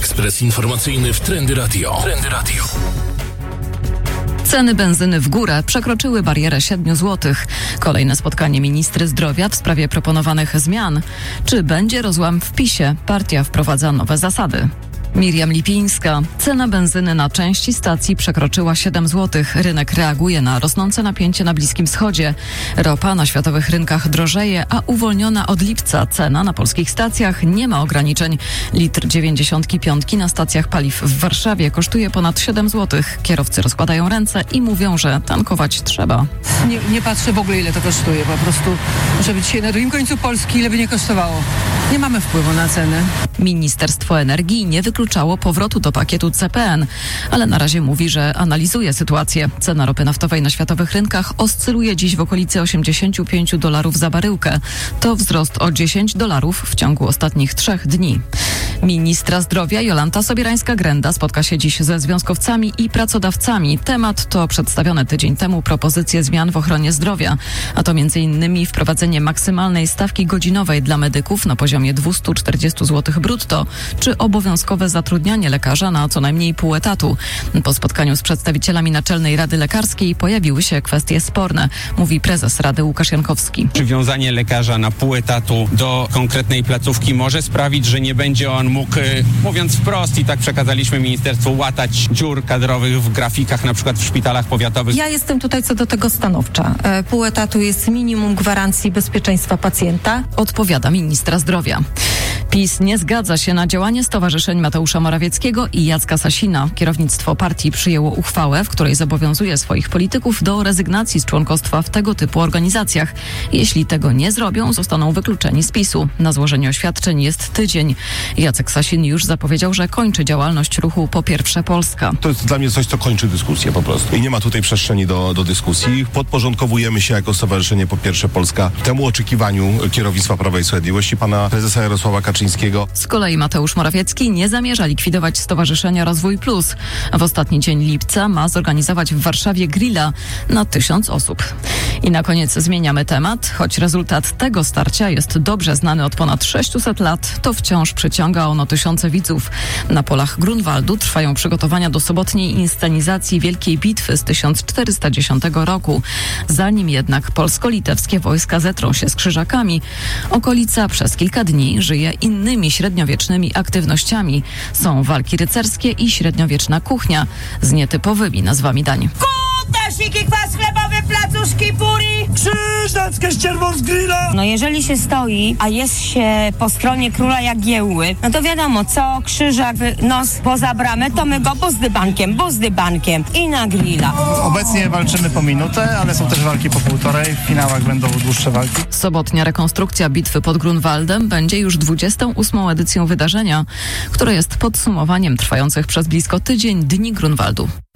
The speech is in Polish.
Ekspres informacyjny w Trendy Radio. Ceny benzyny w górę przekroczyły barierę 7 zł. Kolejne spotkanie ministry zdrowia w sprawie proponowanych zmian. Czy będzie rozłam w PiS-ie? Partia wprowadza nowe zasady. Miriam Lipińska. Cena benzyny na części stacji przekroczyła 7 zł. Rynek reaguje na rosnące napięcie na Bliskim Wschodzie. Ropa na światowych rynkach drożeje, a uwolniona od lipca cena na polskich stacjach nie ma ograniczeń. Litr 95 na stacjach paliw w Warszawie kosztuje ponad 7 zł. Kierowcy rozkładają ręce i mówią, że tankować trzeba. Nie patrzę w ogóle, ile to kosztuje. Po prostu muszę być dzisiaj na drugim końcu Polski, ile by nie kosztowało. Nie mamy wpływu na ceny. Ministerstwo Energii nie wykluczało powrotu do pakietu CPN, ale na razie mówi, że analizuje sytuację. Cena ropy naftowej na światowych rynkach oscyluje dziś w okolicy $85 za baryłkę. To wzrost o $10 w ciągu ostatnich 3 dni. Ministra zdrowia Jolanta Sobierańska-Grenda spotka się dziś ze związkowcami i pracodawcami. Temat to przedstawione tydzień temu propozycje zmian w ochronie zdrowia, a to m.in. wprowadzenie maksymalnej stawki godzinowej dla medyków na poziomie 240 zł brutto, czy obowiązkowe zatrudnianie lekarza na co najmniej pół etatu. Po spotkaniu z przedstawicielami Naczelnej Rady Lekarskiej pojawiły się kwestie sporne, mówi prezes Rady Łukasz Jankowski. Przywiązanie lekarza na pół etatu do konkretnej placówki może sprawić, że nie będzie on mógł, mówiąc wprost, i tak przekazaliśmy ministerstwu, łatać dziur kadrowych w grafikach, na przykład w szpitalach powiatowych. Ja jestem tutaj co do tego stanowcza. Pół etatu jest minimum gwarancji bezpieczeństwa pacjenta. Odpowiada ministra zdrowia. PiS nie zgadza się na działanie stowarzyszeń Mateusza Morawieckiego i Jacka Sasina. Kierownictwo partii przyjęło uchwałę, w której zobowiązuje swoich polityków do rezygnacji z członkostwa w tego typu organizacjach. Jeśli tego nie zrobią, zostaną wykluczeni z PiS-u. Na złożenie oświadczeń jest tydzień. Jacek Sasin już zapowiedział, że kończy działalność ruchu Po Pierwsze Polska. To jest dla mnie coś, co kończy dyskusję po prostu. I nie ma tutaj przestrzeni do dyskusji. Podporządkowujemy się jako Stowarzyszenie Po Pierwsze Polska temu oczekiwaniu kierownictwa Prawa i Sprawiedliwości, pana prezesa Jarosława Kaczyńskiego. Z kolei Mateusz Morawiecki nie zamierza likwidować Stowarzyszenia Rozwój Plus. W ostatni dzień lipca ma zorganizować w Warszawie grilla na 1000 osób. I na koniec zmieniamy temat. Choć rezultat tego starcia jest dobrze znany od ponad 600 lat, to wciąż przyciąga ono tysiące widzów. Na polach Grunwaldu trwają przygotowania do sobotniej inscenizacji Wielkiej Bitwy z 1410 roku. Zanim jednak polsko-litewskie wojska zetrą się z Krzyżakami, okolica przez kilka dni żyje innymi średniowiecznymi aktywnościami. Są walki rycerskie i średniowieczna kuchnia z nietypowymi nazwami dań. Kutasiki, kwas chlebowy, placuszki, puri, krzyżackie ścierwą z grilla. No jeżeli się stoi, a jest się po stronie króla Jagiełły, no to wiadomo, co krzyżak nos poza bramę, to my go buzdy bankiem i na grilla. Obecnie walczymy po minutę, ale są też walki po półtorej. W finałach będą dłuższe walki. Sobotnia rekonstrukcja bitwy pod Grunwaldem będzie już 28. edycją wydarzenia, które jest podsumowaniem trwających przez blisko tydzień Dni Grunwaldu.